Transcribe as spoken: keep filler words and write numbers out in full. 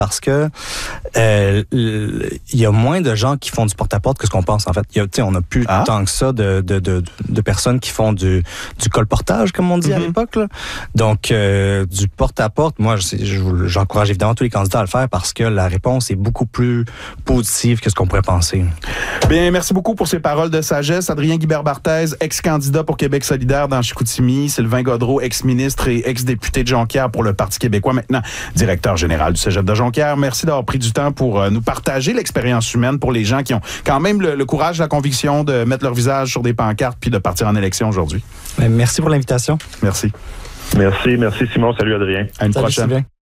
parce que euh, il y a moins de gens qui font du porte-à-porte que ce qu'on pense, en fait. Il y a, tu sais, on n'a plus ah. tant que ça de, de, de, de personnes qui font du, du colportage, comme on dit mm-hmm. à l'époque, là. Donc, euh, du porte-à-porte, moi, je, je, j'encourage évidemment tous les candidats à le faire parce que la réponse est beaucoup plus positive que ce qu'on pourrait penser. Bien, merci beaucoup pour ces paroles de sagesse. Adrien Guibert-Barthez, ex-candidat pour Québec solidaire dans Chicoutimi. Sylvain Gaudreault, ex-ministre et ex-député de Jonquière pour le Parti québécois, maintenant directeur général du Cégep de Jonquière. Merci d'avoir pris du temps pour euh, nous partager l'expérience humaine pour les gens qui ont quand même le, le courage, la conviction de mettre leur visage sur des pancartes puis de partir en élection aujourd'hui. Merci pour l'invitation. Merci. Merci, merci Simon. Salut Adrien. À une Salut, prochaine. Sylvain.